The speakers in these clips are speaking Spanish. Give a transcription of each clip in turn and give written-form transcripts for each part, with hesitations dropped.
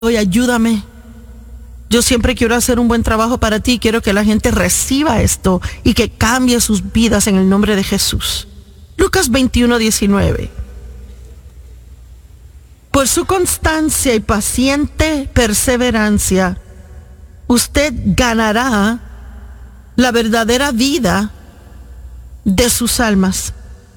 hoy ayúdame. Yo siempre quiero hacer un buen trabajo para ti, quiero que la gente reciba esto y que cambie sus vidas en el nombre de Jesús. Lucas 21:19. Por su constancia y paciente perseverancia, usted ganará la verdadera vida de sus almas.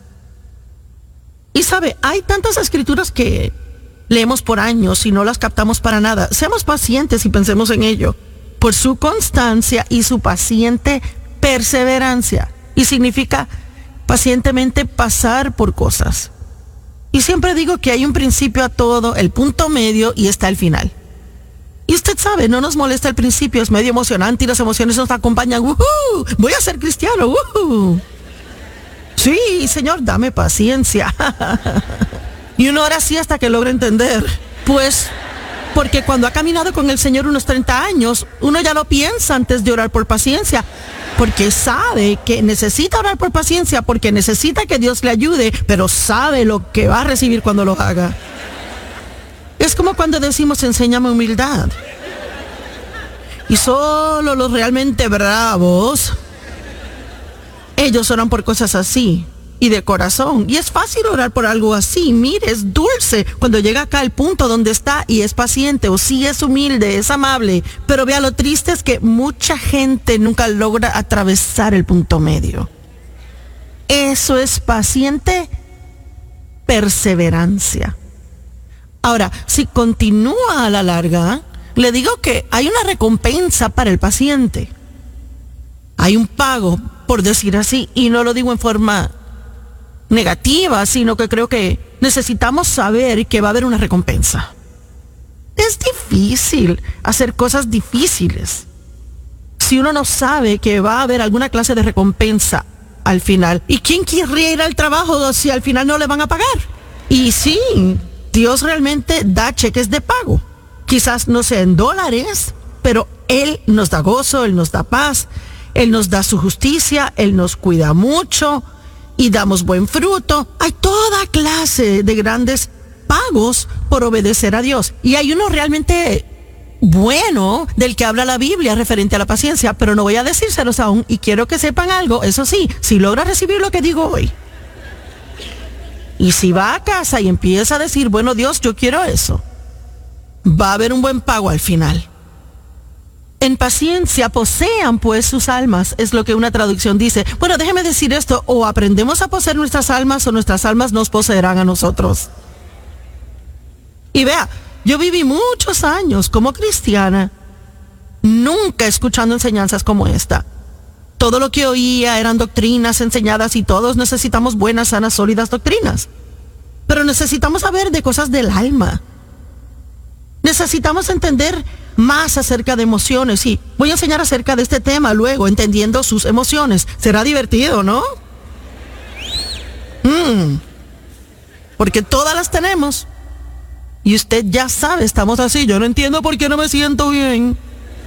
Y sabe, hay tantas escrituras que leemos por años y no las captamos para nada. Seamos pacientes y pensemos en ello. Por su constancia y su paciente perseverancia. Y significa pacientemente pasar por cosas. Y siempre digo que hay un principio a todo, el punto medio y está el final. Y usted sabe, no nos molesta el principio, es medio emocionante y las emociones nos acompañan. ¡Woohoo! Voy a ser cristiano. ¡Woohoo! Sí, Señor, dame paciencia. Y uno ora así hasta que logra entender. Pues, porque cuando ha caminado con el Señor unos 30 años, uno ya lo piensa antes de orar por paciencia. Porque sabe que necesita orar por paciencia, porque necesita que Dios le ayude, pero sabe lo que va a recibir cuando lo haga. Es como cuando decimos, enséñame humildad. Y solo los realmente bravos, ellos oran por cosas así. Y de corazón. Y es fácil orar por algo así. Mire, es dulce cuando llega acá al punto donde está y es paciente, o sí es humilde, es amable. Pero vea, lo triste es que mucha gente nunca logra atravesar el punto medio. Eso es paciente perseverancia. Ahora, si continúa a la larga, le digo que hay una recompensa para el paciente. Hay un pago, por decir así, y no lo digo en forma negativa, sino que creo que necesitamos saber que va a haber una recompensa. Es difícil hacer cosas difíciles si uno no sabe que va a haber alguna clase de recompensa al final. ¿Y quién querría ir al trabajo si al final no le van a pagar? Y sí, Dios realmente da cheques de pago. Quizás no sea en dólares, pero Él nos da gozo, Él nos da paz, Él nos da su justicia, Él nos cuida mucho y damos buen fruto. Hay toda clase de grandes pagos por obedecer a Dios. Y hay uno realmente bueno del que habla la Biblia referente a la paciencia, pero no voy a decírselos aún y quiero que sepan algo. Eso sí, si logra recibir lo que digo hoy, y si va a casa y empieza a decir, bueno, Dios, yo quiero eso, va a haber un buen pago al final. En paciencia posean pues sus almas, es lo que una traducción dice. Bueno, déjeme decir esto, o aprendemos a poseer nuestras almas o nuestras almas nos poseerán a nosotros. Y vea, yo viví muchos años como cristiana, nunca escuchando enseñanzas como esta. Todo lo que oía eran doctrinas enseñadas y todos necesitamos buenas, sanas, sólidas doctrinas. Pero necesitamos saber de cosas del alma. Necesitamos entender más acerca de emociones. Y voy a enseñar acerca de este tema luego, entendiendo sus emociones. Será divertido, ¿no? Porque todas las tenemos. Y usted ya sabe, estamos así. Yo no entiendo por qué no me siento bien.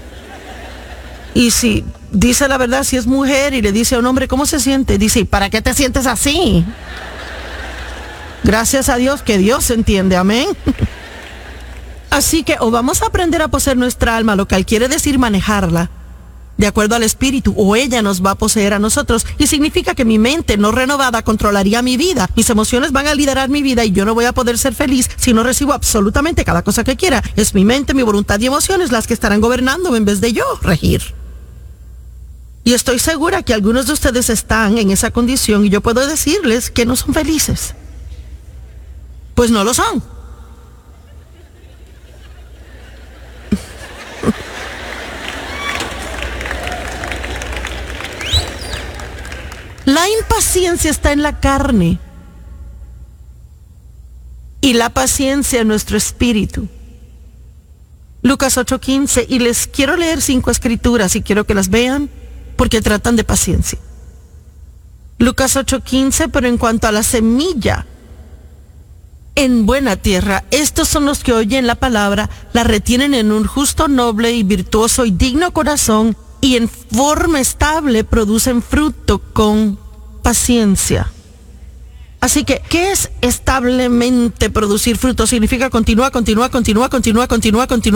Y si dice la verdad, si es mujer y le dice a un hombre, ¿cómo se siente? Dice, ¿y para qué te sientes así? Gracias a Dios que Dios entiende, amén. Así que o vamos a aprender a poseer nuestra alma, lo que quiere decir manejarla, de acuerdo al Espíritu, o ella nos va a poseer a nosotros. Y significa que mi mente no renovada controlaría mi vida. Mis emociones van a liderar mi vida y yo no voy a poder ser feliz si no recibo absolutamente cada cosa que quiera. Es mi mente, mi voluntad y emociones las que estarán gobernándome en vez de yo regir. Y estoy segura que algunos de ustedes están en esa condición y yo puedo decirles que no son felices. Pues no lo son. La impaciencia está en la carne y la paciencia en nuestro espíritu. Lucas 8:15, y les quiero leer 5 escrituras y quiero que las vean porque tratan de paciencia. Lucas 8:15, pero en cuanto a la semilla en buena tierra, estos son los que oyen la palabra, la retienen en un justo, noble y virtuoso y digno corazón, y en forma estable producen fruto con paciencia. Así que, ¿qué es establemente producir frutos? Significa continúa,